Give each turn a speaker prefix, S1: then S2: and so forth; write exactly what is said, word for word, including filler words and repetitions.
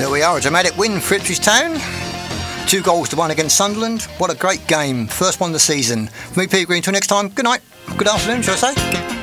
S1: There we are, a dramatic win for Ipswich Town. Two goals to one against Sunderland. What a great game. First one of the season. For me, Peter Green, until next time, good night. Good afternoon, shall I say?